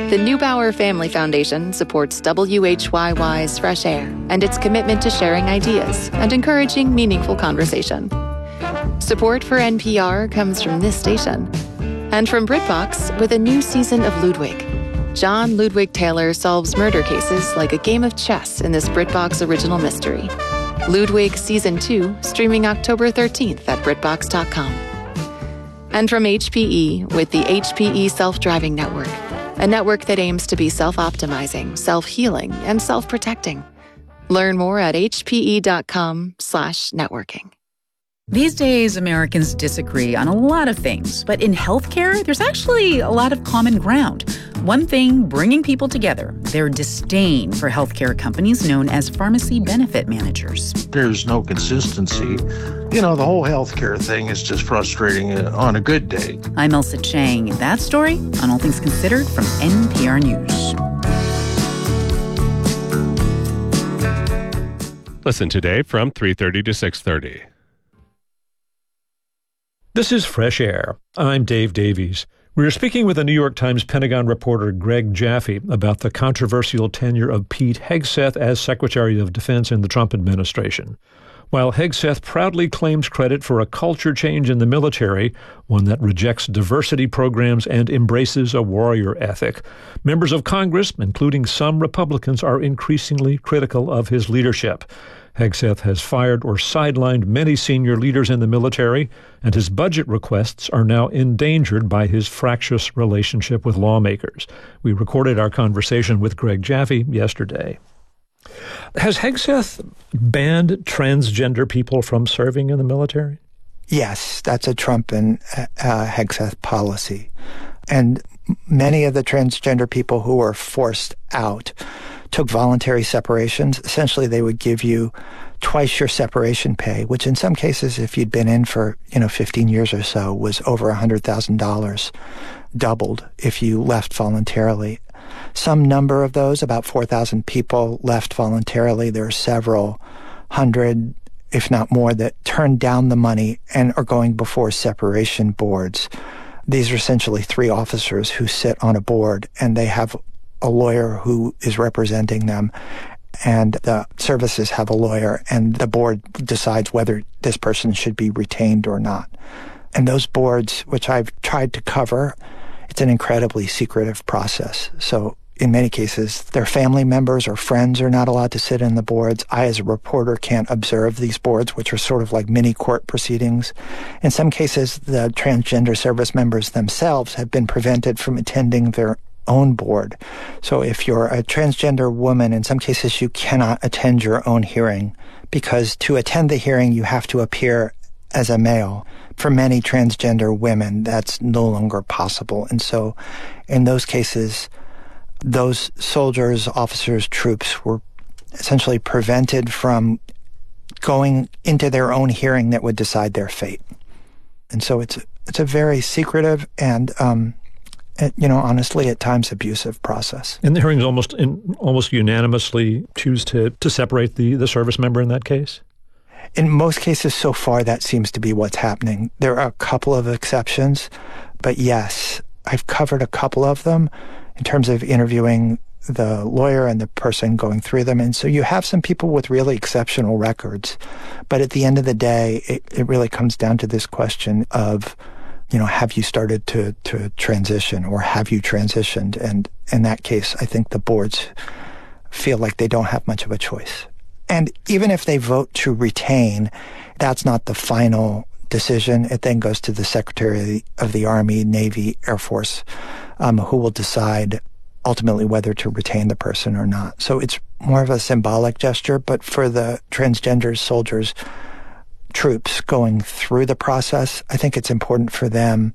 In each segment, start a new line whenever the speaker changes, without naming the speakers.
The Neubauer Family Foundation supports WHYY's Fresh Air and its commitment to sharing ideas and encouraging meaningful conversation. Support for NPR comes from this station and from BritBox with a new season of Ludwig. John Ludwig Taylor solves murder cases like a game of chess in this BritBox original mystery. Ludwig Season 2, streaming October 13th at BritBox.com. And from HPE with the HPE Self-Driving Network, a network that aims to be self-optimizing, self-healing, and self-protecting. Learn more at hpe.com/networking.
These days, Americans disagree on a lot of things, but in healthcare, there's actually a lot of common ground. One thing bringing people together, their disdain for healthcare companies known as pharmacy benefit managers.
There's no consistency. You know, the whole healthcare thing is just frustrating on a good day.
I'm Elsa Chang. That story on All Things Considered from NPR News.
Listen today from 3:30 to 6:30.
This is Fresh Air. I'm Dave Davies. We're speaking with the New York Times Pentagon reporter Greg Jaffe about the controversial tenure of Pete Hegseth as Secretary of Defense in the Trump administration. While Hegseth proudly claims credit for a culture change in the military, one that rejects diversity programs and embraces a warrior ethic, members of Congress, including some Republicans, are increasingly critical of his leadership. Hegseth has fired or sidelined many senior leaders in the military, and his budget requests are now endangered by his fractious relationship with lawmakers. We recorded our conversation with Greg Jaffe yesterday. Has Hegseth banned transgender people from serving in the military?
Yes, that's a Trump and Hegseth policy. And many of the transgender people who were forced out took voluntary separations. Essentially, they would give you twice your separation pay, which in some cases, if you'd been in for, 15 years or so, was over $100,000, doubled if you left voluntarily. Some number of those, about 4,000 people, left voluntarily. There are several hundred, if not more, that turned down the money and are going before separation boards. These are essentially three officers who sit on a board, and they have a lawyer who is representing them, and the services have a lawyer, and the board decides whether this person should be retained or not. And those boards, which I've tried to cover, it's an incredibly secretive process. So in many cases, their family members or friends are not allowed to sit in the boards. I, as a reporter, can't observe these boards, which are sort of like mini court proceedings. In some cases, the transgender service members themselves have been prevented from attending their own board. So if you're a transgender woman, in some cases you cannot attend your own hearing, because to attend the hearing you have to appear as a male. For many transgender women, that's no longer possible. And so in those cases, those soldiers, officers, troops were essentially prevented from going into their own hearing that would decide their fate. And so it's a very secretive and honestly, at times abusive process.
And the hearings almost unanimously choose to separate the service member in that case?
In most cases so far, that seems to be what's happening. There are a couple of exceptions, but yes, I've covered a couple of them in terms of interviewing the lawyer and the person going through them. And so you have some people with really exceptional records. But at the end of the day, it really comes down to this question of, have you started to transition, or have you transitioned? And in that case, I think the boards feel like they don't have much of a choice. And even if they vote to retain, that's not the final decision. It then goes to the Secretary of the Army, Navy, Air Force, who will decide ultimately whether to retain the person or not. So it's more of a symbolic gesture, but for the transgender soldiers, troops going through the process, I think it's important for them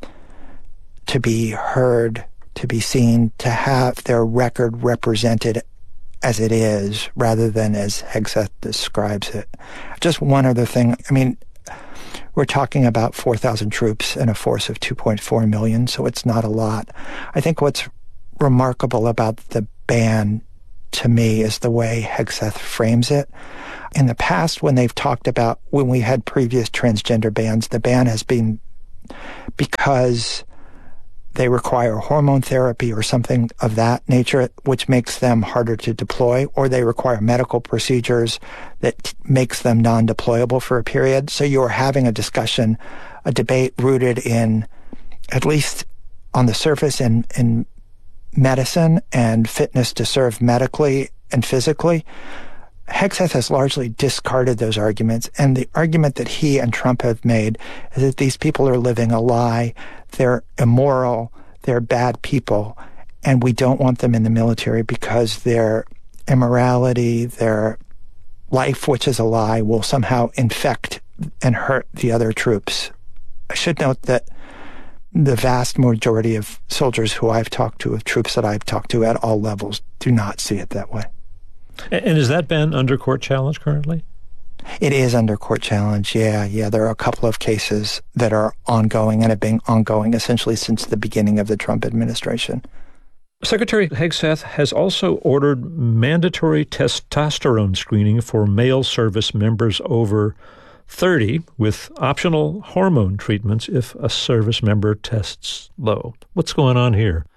to be heard, to be seen, to have their record represented as it is, rather than as Hegseth describes it. Just one other thing. I mean, we're talking about 4,000 troops and a force of 2.4 million, so it's not a lot. I think what's remarkable about the ban, to me, is the way Hegseth frames it. In the past, when they've talked about, when we had previous transgender bans, the ban has been because they require hormone therapy or something of that nature, which makes them harder to deploy, or they require medical procedures that makes them non-deployable for a period. So you're having a discussion, a debate rooted in, at least on the surface, in medicine and fitness to serve medically and physically. Hegseth has largely discarded those arguments, and the argument that he and Trump have made is that these people are living a lie, they're immoral, they're bad people, and we don't want them in the military because their immorality, their life, which is a lie, will somehow infect and hurt the other troops. I should note that the vast majority of soldiers who I've talked to, of troops that I've talked to at all levels, do not see it that way.
And has that been under court challenge currently?
It is under court challenge, yeah. There are a couple of cases that are ongoing and have been ongoing essentially since the beginning of the Trump administration.
Secretary Hegseth has also ordered mandatory testosterone screening for male service members over 30 with optional hormone treatments if a service member tests low. What's going on here?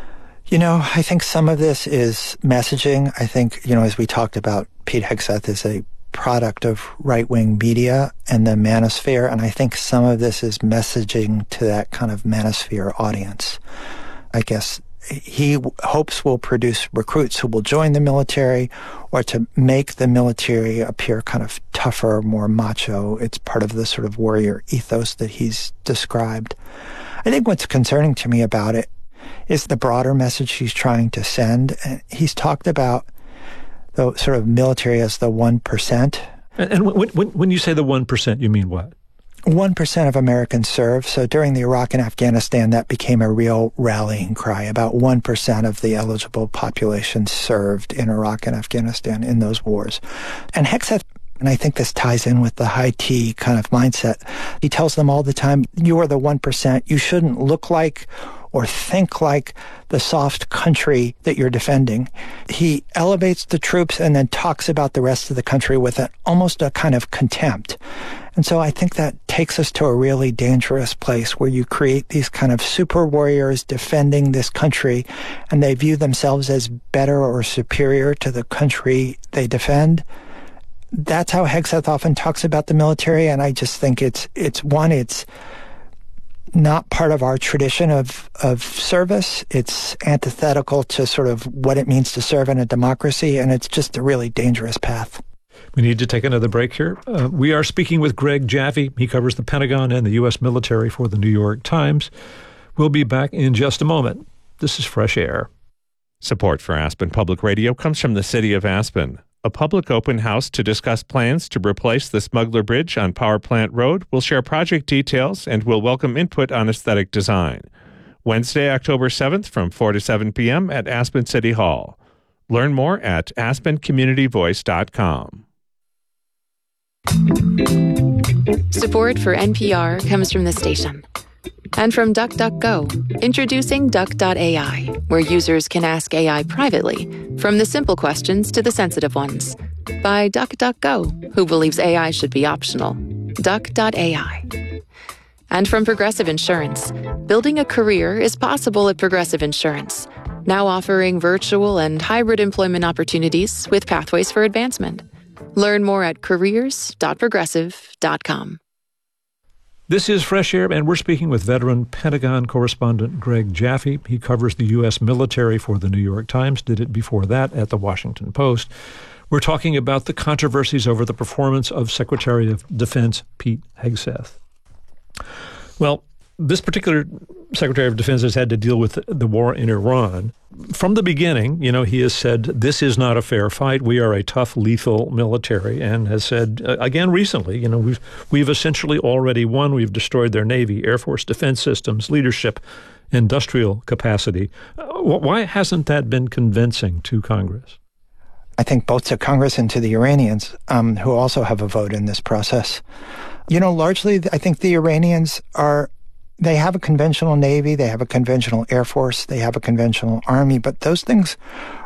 I think some of this is messaging. I think, as we talked about, Pete Hegseth is a product of right-wing media and the manosphere, and I think some of this is messaging to that kind of manosphere audience. I guess he hopes will produce recruits who will join the military or to make the military appear kind of tougher, more macho. It's part of the sort of warrior ethos that he's described. I think what's concerning to me about it is the broader message he's trying to send. And he's talked about the sort of military as the 1%.
And when you say the 1%, you mean what?
1% of Americans serve. So during the Iraq and Afghanistan, that became a real rallying cry. About 1% of the eligible population served in Iraq and Afghanistan in those wars. And Hegseth, and I think this ties in with the high T kind of mindset, he tells them all the time, you are the 1%. You shouldn't look like or think like the soft country that you're defending. He elevates the troops and then talks about the rest of the country with almost a kind of contempt. And so I think that takes us to a really dangerous place where you create these kind of super warriors defending this country, and they view themselves as better or superior to the country they defend. That's how Hegseth often talks about the military, and I just think it's not part of our tradition of service. It's antithetical to sort of what it means to serve in a democracy, and it's just a really dangerous path.
We need to take another break here. We are speaking with Greg Jaffe. He covers the Pentagon and the U.S. military for the New York Times. We'll be back in just a moment. This is Fresh Air.
Support for Aspen Public Radio comes from the City of Aspen. A public open house to discuss plans to replace the Smuggler Bridge on Power Plant Road will share project details and will welcome input on aesthetic design. Wednesday, October 7th from 4 to 7 p.m. at Aspen City Hall. Learn more at aspencommunityvoice.com.
Support for NPR comes from the station. And from DuckDuckGo, introducing Duck.ai, where users can ask AI privately, from the simple questions to the sensitive ones. By DuckDuckGo, who believes AI should be optional. Duck.ai. And from Progressive Insurance, building a career is possible at Progressive Insurance, now offering virtual and hybrid employment opportunities with pathways for advancement. Learn more at careers.progressive.com.
This is Fresh Air, and we're speaking with veteran Pentagon correspondent Greg Jaffe. He covers the U.S. military for the New York Times, did it before that at the Washington Post. We're talking about the controversies over the performance of Secretary of Defense Pete Hegseth. Well, this particular Secretary of Defense has had to deal with the war in Iran. From the beginning, he has said, this is not a fair fight. We are a tough, lethal military, and has said, again recently, we've essentially already won. We've destroyed their Navy, Air Force defense systems, leadership, industrial capacity. Why hasn't that been convincing to Congress?
I think both to Congress and to the Iranians, who also have a vote in this process. Largely, I think the Iranians they have a conventional Navy, they have a conventional Air Force, they have a conventional Army, but those things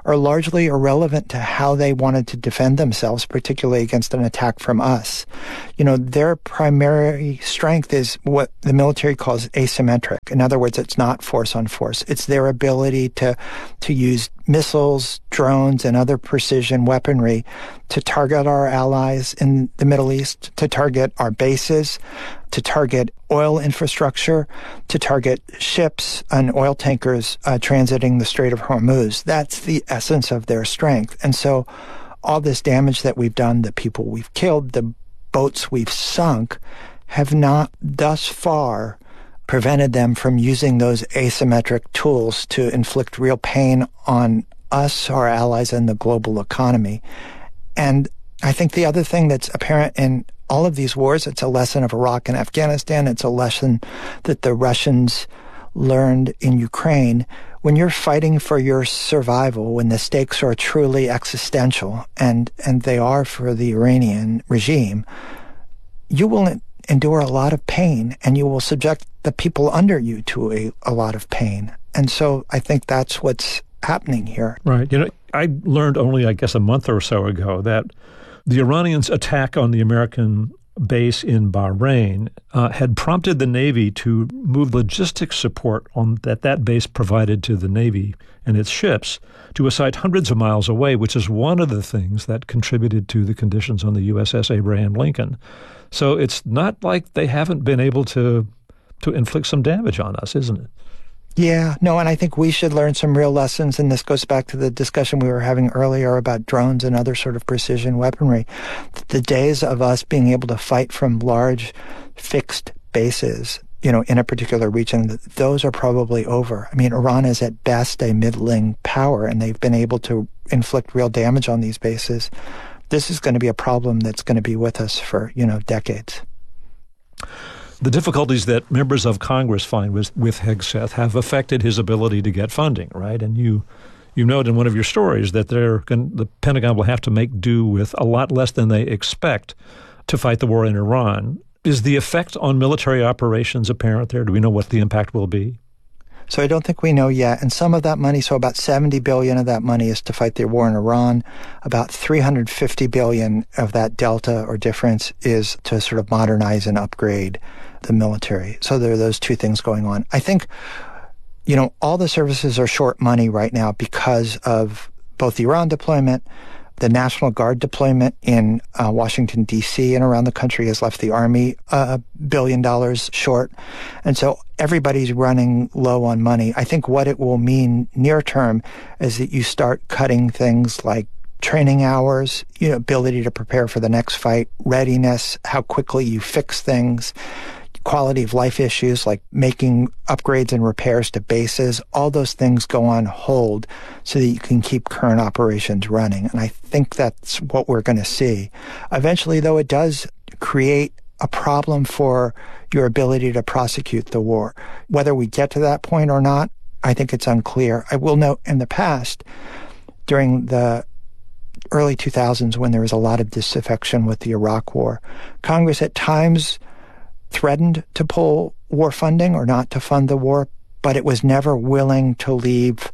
are largely irrelevant to how they wanted to defend themselves, particularly against an attack from us. Their primary strength is what the military calls asymmetric. In other words, it's not force on force. It's their ability to use missiles, drones, and other precision weaponry to target our allies in the Middle East, to target our bases, to target oil infrastructure, to target ships and oil tankers transiting the Strait of Hormuz. That's the essence of their strength. And so all this damage that we've done, the people we've killed, the boats we've sunk, have not thus far prevented them from using those asymmetric tools to inflict real pain on us, our allies, and the global economy. And I think the other thing that's apparent in all of these wars, it's a lesson of Iraq and Afghanistan. It's a lesson that the Russians learned in Ukraine. When you're fighting for your survival, when the stakes are truly existential, and they are for the Iranian regime, you will endure a lot of pain, and you will subject the people under you to a lot of pain. And so I think that's what's happening here.
Right. I learned only, I guess, a month or so ago that the Iranians' attack on the American base in Bahrain had prompted the Navy to move logistics support that base provided to the Navy and its ships to a site hundreds of miles away, which is one of the things that contributed to the conditions on the USS Abraham Lincoln. So it's not like they haven't been able to inflict some damage on us, isn't it?
Yeah, no, and I think we should learn some real lessons, and this goes back to the discussion we were having earlier about drones and other sort of precision weaponry. The days of us being able to fight from large fixed bases, in a particular region, those are probably over. I mean, Iran is at best a middling power, and they've been able to inflict real damage on these bases. This is going to be a problem that's going to be with us for, decades.
The difficulties that members of Congress find with Hegseth have affected his ability to get funding, right? And you note in one of your stories that the Pentagon will have to make do with a lot less than they expect to fight the war in Iran. Is the effect on military operations apparent there? Do we know what the impact will be?
So I don't think we know yet. And some of that money, so about $70 billion of that money is to fight the war in Iran. About $350 billion of that delta or difference is to sort of modernize and upgrade the military. So there are those two things going on. I think, all the services are short money right now because of both the Iran deployment, the National Guard deployment in Washington, D.C. and around the country has left the Army $1 billion short. And so everybody's running low on money. I think what it will mean near term is that you start cutting things like training hours, ability to prepare for the next fight, readiness, how quickly you fix things, quality of life issues like making upgrades and repairs to bases. All those things go on hold so that you can keep current operations running. And I think that's what we're going to see. Eventually, though, it does create a problem for your ability to prosecute the war. Whether we get to that point or not, I think it's unclear. I will note in the past, during the early 2000s when there was a lot of disaffection with the Iraq War, Congress at times threatened to pull war funding or not to fund the war, but it was never willing to leave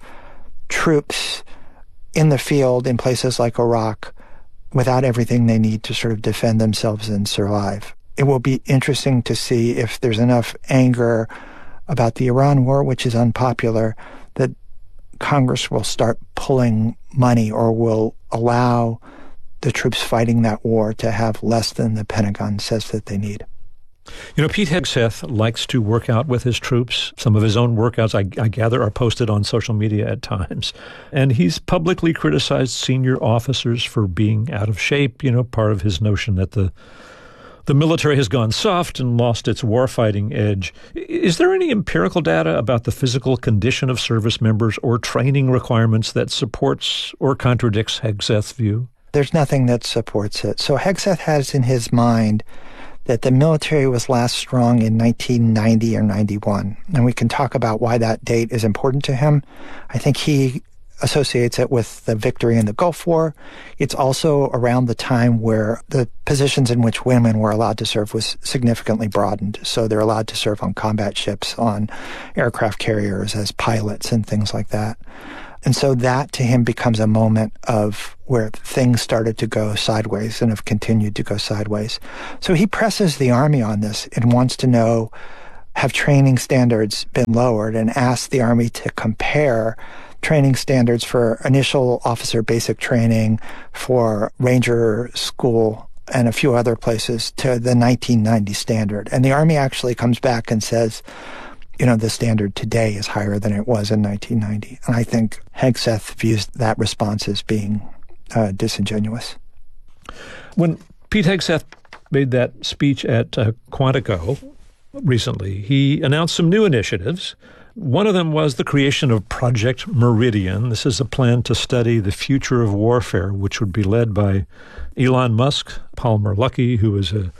troops in the field in places like Iraq without everything they need to sort of defend themselves and survive. It will be interesting to see if there's enough anger about the Iran war, which is unpopular, that Congress will start pulling money or will allow the troops fighting that war to have less than the Pentagon says that they need.
Pete Hegseth likes to work out with his troops. Some of his own workouts, I gather, are posted on social media at times. And he's publicly criticized senior officers for being out of shape, part of his notion that the military has gone soft and lost its warfighting edge. Is there any empirical data about the physical condition of service members or training requirements that supports or contradicts Hegseth's view?
There's nothing that supports it. So Hegseth has in his mind that the military was last strong in 1990 or 91. And we can talk about why that date is important to him. I think he associates it with the victory in the Gulf War. It's also around the time where the positions in which women were allowed to serve was significantly broadened. So they're allowed to serve on combat ships, on aircraft carriers as pilots and things like that. And so that to him becomes a moment of where things started to go sideways and have continued to go sideways. So he presses the Army on this and wants to know, have training standards been lowered, and asks the Army to compare training standards for initial officer basic training, for Ranger School, and a few other places to the 1990 standard. And the Army actually comes back and says, the standard today is higher than it was in 1990. And I think Hegseth views that response as being disingenuous.
When Pete Hegseth made that speech at Quantico recently, he announced some new initiatives. One of them was the creation of Project Meridian. This is a plan to study the future of warfare, which would be led by Elon Musk, Palmer Luckey, who is a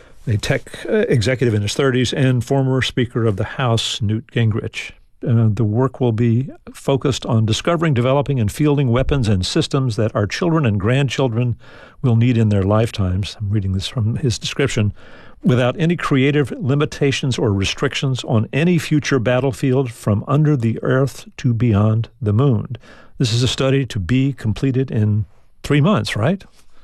tech executive in his 30s, and former Speaker of the House, Newt Gingrich. The work will be focused on discovering, developing, and fielding weapons and systems that our children and grandchildren will need in their lifetimes. I'm reading this from his description. Without any creative limitations or restrictions on any future battlefield from under the earth to beyond the moon. This is a study to be completed in 3 months, right?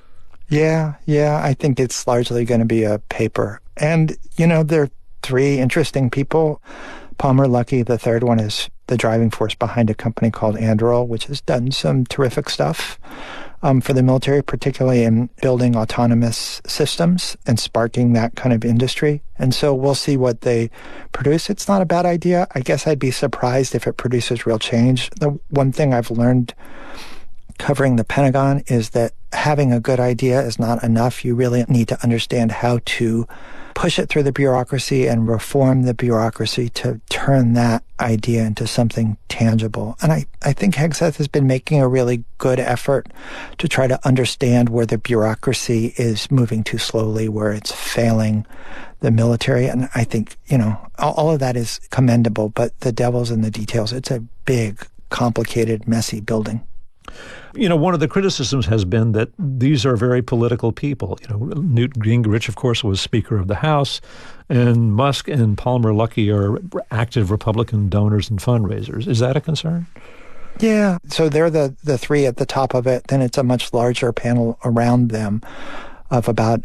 Yeah, I think it's largely going to be a paper. And, there are three interesting people. Palmer Luckey, the third one, is the driving force behind a company called Anduril, which has done some terrific stuff for the military, particularly in building autonomous systems and sparking that kind of industry. And so we'll see what they produce. It's not a bad idea. I guess I'd be surprised if it produces real change. The one thing I've learned covering the Pentagon is that having a good idea is not enough. You really need to understand how to push it through the bureaucracy and reform the bureaucracy to turn that idea into something tangible. And I think Hegseth has been making a really good effort to try to understand where the bureaucracy is moving too slowly, where it's failing the military. And I think, all of that is commendable, but the devil's in the details. It's a big, complicated, messy building.
One of the criticisms has been that these are very political people. Newt Gingrich, of course, was Speaker of the House, and Musk and Palmer Luckey are active Republican donors and fundraisers. Is that a concern?
Yeah. So they're the three at the top of it. Then it's a much larger panel around them of about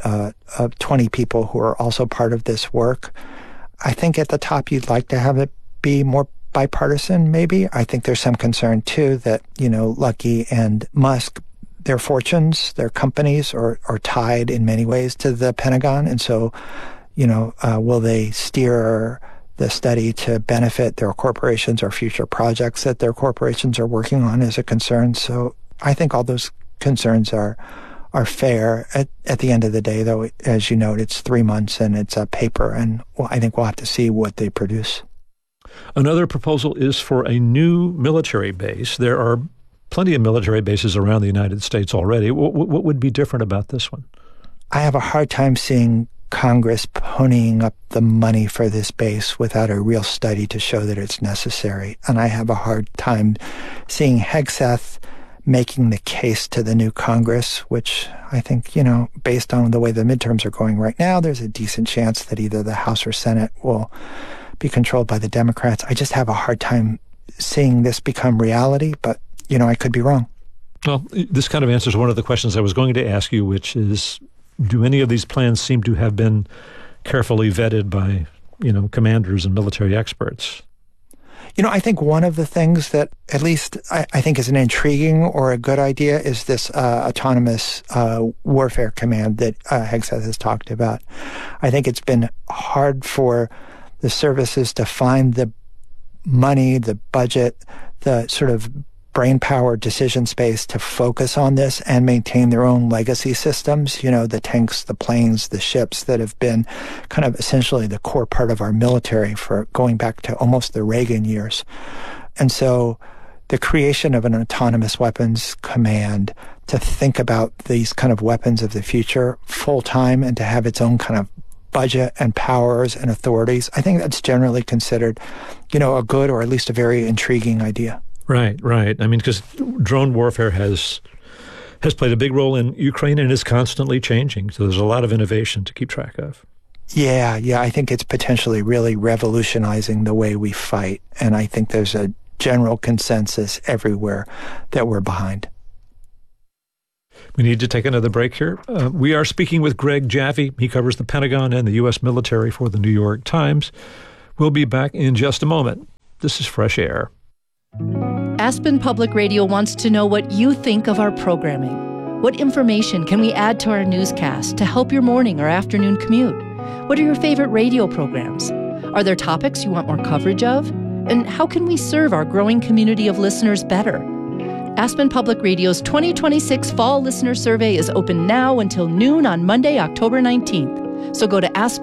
20 people who are also part of this work. I think at the top you'd like to have it be more bipartisan, maybe. I think there's some concern, too, that, Luckey and Musk, their fortunes, their companies are tied in many ways to the Pentagon. And so, will they steer the study to benefit their corporations or future projects that their corporations are working on is a concern. So I think all those concerns are fair. At the end of the day, though, as you note, it's 3 months and it's a paper. And I think we'll have to see what they produce.
Another proposal is for a new military base. There are plenty of military bases around the United States already. What would be different about this one?
I have a hard time seeing Congress ponying up the money for this base without a real study to show that it's necessary. And I have a hard time seeing Hegseth making the case to the new Congress, which I think, based on the way the midterms are going right now, there's a decent chance that either the House or Senate will be controlled by the Democrats. I just have a hard time seeing this become reality, but, I could be wrong.
Well, this kind of answers one of the questions I was going to ask you, which is, do any of these plans seem to have been carefully vetted by, commanders and military experts?
I think one of the things that at least I think is an intriguing or a good idea is this autonomous warfare command that Hegseth has talked about. I think it's been hard for the services to find the money, the budget, the sort of brainpower decision space to focus on this and maintain their own legacy systems, the tanks, the planes, the ships that have been kind of essentially the core part of our military for going back to almost the Reagan years. And so the creation of an autonomous weapons command to think about these kind of weapons of the future full time and to have its own kind of budget and powers and authorities, I think that's generally considered, a good or at least a very intriguing idea.
Right. I mean, because drone warfare has played a big role in Ukraine and is constantly changing. So there's a lot of innovation to keep track of. Yeah,
I think it's potentially really revolutionizing the way we fight. And I think there's a general consensus everywhere that we're behind.
We need to take another break here. We are speaking with Greg Jaffe. He covers the Pentagon and the U.S. military for the New York Times. We'll be back in just a moment. This is Fresh Air.
Aspen Public Radio wants to know what you think of our programming. What information can we add to our newscast to help your morning or afternoon commute? What are your favorite radio programs? Are there topics you want more coverage of? And how can we serve our growing community of listeners better? Aspen Public Radio's 2026 Fall Listener Survey is open now until noon on Monday, October 19th. So go to Aspen